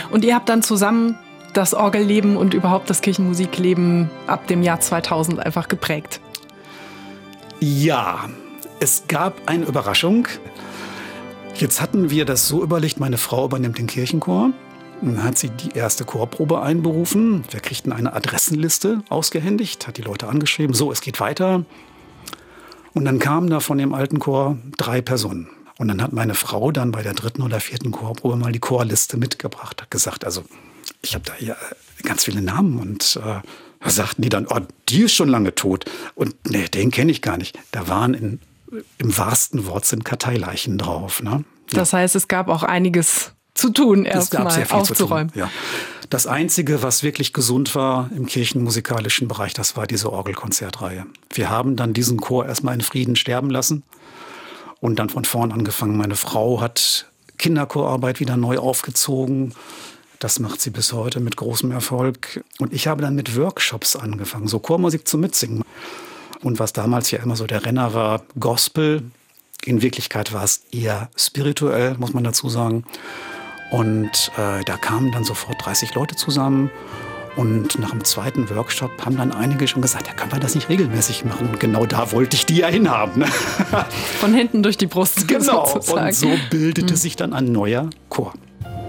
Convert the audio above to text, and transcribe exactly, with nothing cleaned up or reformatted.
Und ihr habt dann zusammen das Orgelleben und überhaupt das Kirchenmusikleben ab dem Jahr zweitausend einfach geprägt. Ja, es gab eine Überraschung. Jetzt hatten wir das so überlegt, meine Frau übernimmt den Kirchenchor. Dann hat sie die erste Chorprobe einberufen. Wir kriegten eine Adressenliste ausgehändigt, hat die Leute angeschrieben, so, es geht weiter. Und dann kamen da von dem alten Chor drei Personen. Und dann hat meine Frau dann bei der dritten oder vierten Chorprobe mal die Chorliste mitgebracht, hat gesagt, also ich habe da hier ganz viele Namen. Und äh, da sagten die dann, oh, die ist schon lange tot. Und nee, den kenne ich gar nicht. Da waren in, im wahrsten Wortsinn Karteileichen drauf. Ne? Ja. Das heißt, es gab auch einiges zu tun, erstmal aufzuräumen. Ja. Das Einzige, was wirklich gesund war im kirchenmusikalischen Bereich, das war diese Orgelkonzertreihe. Wir haben dann diesen Chor erstmal in Frieden sterben lassen und dann von vorn angefangen. Meine Frau hat Kinderchorarbeit wieder neu aufgezogen. Das macht sie bis heute mit großem Erfolg. Und ich habe dann mit Workshops angefangen, so Chormusik zum Mitsingen. Und was damals ja immer so der Renner war, Gospel. In Wirklichkeit war es eher spirituell, muss man dazu sagen. Und äh, da kamen dann sofort dreißig Leute zusammen. Und nach dem zweiten Workshop haben dann einige schon gesagt, ja, können wir das nicht regelmäßig machen? Und genau da wollte ich die ja hinhaben. Ne? Von hinten durch die Brust. Genau, sozusagen. Und so bildete mhm. sich dann ein neuer Chor.